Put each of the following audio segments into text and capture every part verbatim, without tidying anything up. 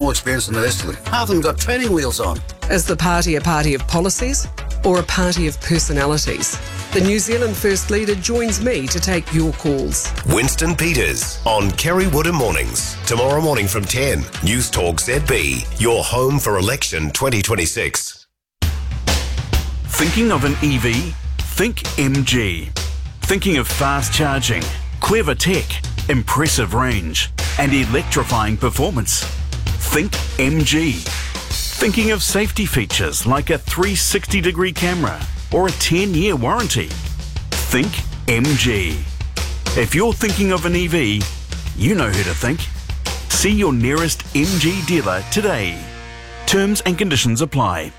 more experience than the rest of them. Half of them got training wheels on. Is the party a party of policies or a party of personalities? The New Zealand First Leader joins me to take your calls. Winston Peters on Kerry Woodham Mornings. Tomorrow morning from ten. News Talk Z B. Your home for election twenty twenty-six. Thinking of an E V? Think M G. Thinking of fast charging, clever tech, impressive range, and electrifying performance? Think M G. Thinking of safety features like a three hundred sixty degree camera or a ten year warranty? Think M G. If you're thinking of an E V, you know who to think. See your nearest M G dealer today. Terms and conditions apply.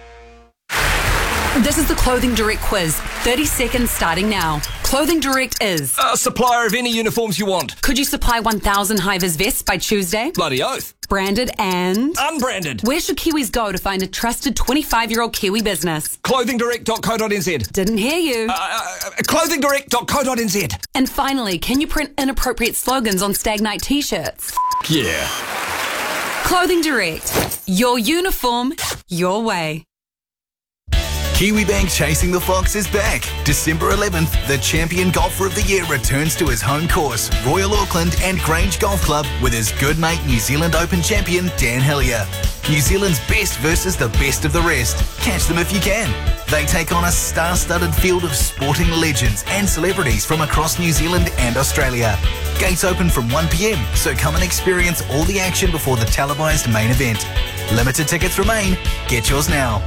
This is the Clothing Direct quiz. thirty seconds starting now. Clothing Direct is a supplier of any uniforms you want. Could you supply one thousand high-vis vests by Tuesday? Bloody oath. Branded and unbranded. Where should Kiwis go to find a trusted twenty-five-year-old Kiwi business? clothing direct dot co dot n z. Didn't hear you. Uh, uh, clothing direct dot co dot n z. And finally, can you print inappropriate slogans on Stag Night t-shirts? Yeah. Clothing Direct. Your uniform, your way. Kiwibank Chasing the Fox is back. December eleventh, the champion golfer of the year returns to his home course, Royal Auckland and Grange Golf Club, with his good mate New Zealand Open champion Dan Hillier. New Zealand's best versus the best of the rest. Catch them if you can. They take on a star-studded field of sporting legends and celebrities from across New Zealand and Australia. Gates open from one p m, so come and experience all the action before the televised main event. Limited tickets remain. Get yours now.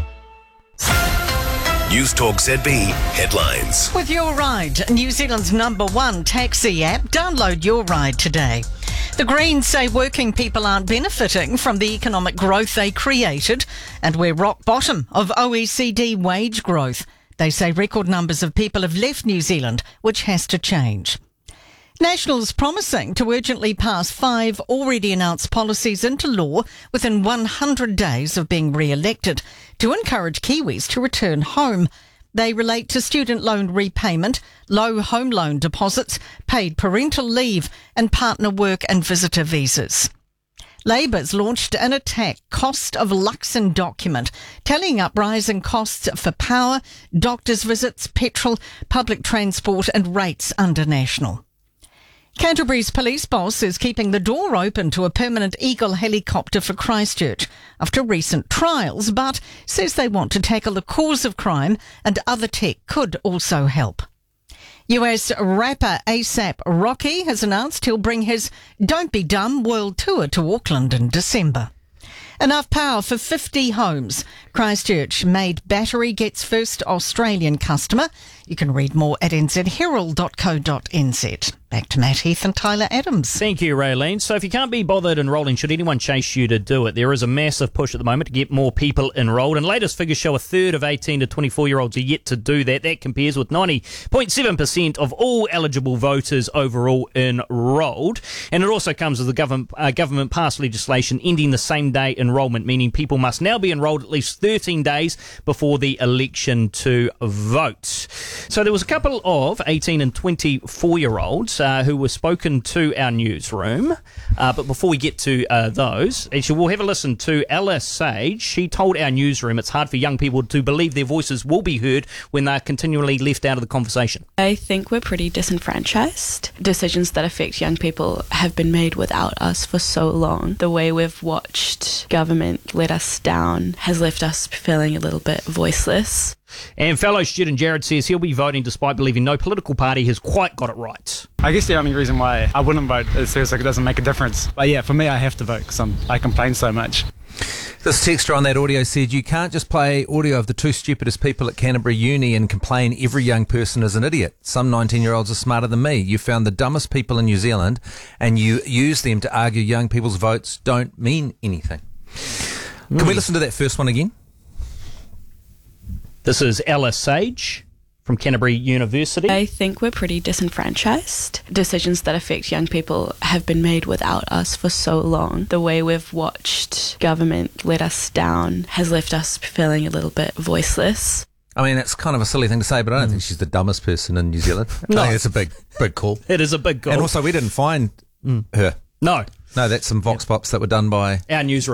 News Talk Z B headlines. With Your Ride, New Zealand's number one taxi app, download Your Ride today. The Greens say working people aren't benefiting from the economic growth they created, and we're rock bottom of O E C D wage growth. They say record numbers of people have left New Zealand, which has to change. Nationals promising to urgently pass five already announced policies into law within one hundred days of being re-elected to encourage Kiwis to return home. They relate to student loan repayment, low home loan deposits, paid parental leave and partner work and visitor visas. Labour's launched an attack cost of Luxon document, tallying up rising costs for power, doctors' visits, petrol, public transport and rates under National. Canterbury's police boss is keeping the door open to a permanent Eagle helicopter for Christchurch after recent trials, but says they want to tackle the cause of crime and other tech could also help. U S rapper ASAP Rocky has announced he'll bring his Don't Be Dumb world tour to Auckland in December. Enough power for fifty homes. Christchurch made battery gets first Australian customer. You can read more at n z herald dot co dot n z. Back to Matt Heath and Tyler Adams. Thank you, Raylene. So if you can't be bothered enrolling, should anyone chase you to do it? There is a massive push at the moment to get more people enrolled, and latest figures show a third of eighteen to twenty-four-year-olds are yet to do that. That compares with ninety point seven percent of all eligible voters overall enrolled. And it also comes as the government, uh, government passed legislation ending the same-day enrolment, meaning people must now be enrolled at least thirteen days before the election to vote. So there was a couple of eighteen and twenty-four-year-olds uh, who were spoken to our newsroom. Uh, but before we get to uh, those, actually, we'll have a listen to Ella Sage. She told our newsroom it's hard for young people to believe their voices will be heard when they're continually left out of the conversation. I think we're pretty disenfranchised. Decisions that affect young people have been made without us for so long. The way we've watched government let us down has left us feeling a little bit voiceless. And fellow student Jared says he'll be voting despite believing no political party has quite got it right. I guess the only reason why I wouldn't vote is because it doesn't make a difference. But yeah, for me, I have to vote because I complain so much. This texter on that audio said, you can't just play audio of the two stupidest people at Canterbury Uni and complain every young person is an idiot. Some nineteen-year-olds are smarter than me. You found the dumbest people in New Zealand and you use them to argue young people's votes don't mean anything. Mm. Can we listen to that first one again? This is Ella Sage from Canterbury University. I think we're pretty disenfranchised. Decisions that affect young people have been made without us for so long. The way we've watched government let us down has left us feeling a little bit voiceless. I mean, it's kind of a silly thing to say, but I don't mm. think she's the dumbest person in New Zealand. No. I think it's a big, big call. It is a big call. And also, we didn't find mm. her. No. No, that's some vox pops that were done by our newsroom.